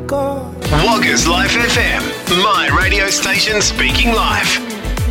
go. Wagga's Life FM, my radio station speaking live.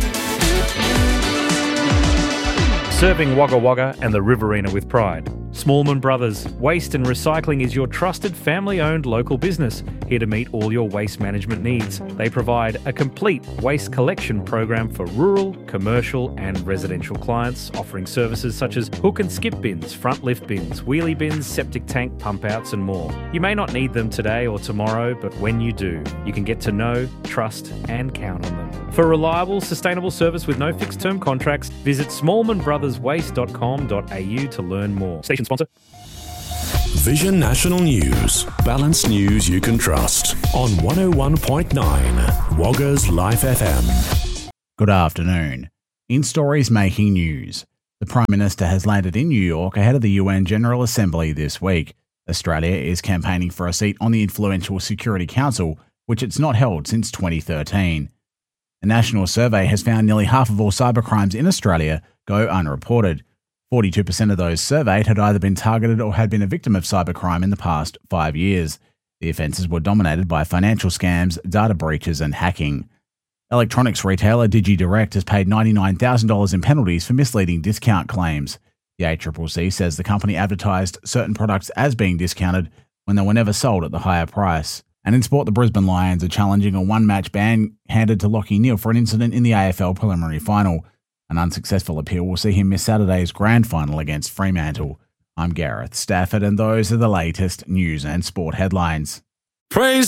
Serving Wagga Wagga and the Riverina with pride. Smallman Brothers Waste and Recycling is your trusted family-owned local business, here to meet all your waste management needs. They provide a complete waste collection program for rural, commercial and residential clients, offering services such as hook and skip bins, front lift bins, wheelie bins, septic tank pump outs and more. You may not need them today or tomorrow, but when you do, you can get to know, trust and count on them. For reliable, sustainable service with no fixed term contracts, visit smallmanbrotherswaste.com.au to learn more. Station sponsor. Vision National News. Balanced news you can trust. On 101.9 Wagga's Life FM. Good afternoon. In stories making news, the Prime Minister has landed in New York ahead of the UN General Assembly this week. Australia is campaigning for a seat on the influential Security Council, which it's not held since 2013. A national survey has found nearly half of all cybercrimes in Australia go unreported. 42% of those surveyed had either been targeted or had been a victim of cybercrime in the past 5 years. The offences were dominated by financial scams, data breaches and hacking. Electronics retailer DigiDirect has paid $99,000 in penalties for misleading discount claims. The ACCC says the company advertised certain products as being discounted when they were never sold at the higher price. And in sport, the Brisbane Lions are challenging a one-match ban handed to Lachie Neale for an incident in the AFL preliminary final. An unsuccessful appeal will see him miss Saturday's grand final against Fremantle. I'm Gareth Stafford, and those are the latest news and sport headlines. Praise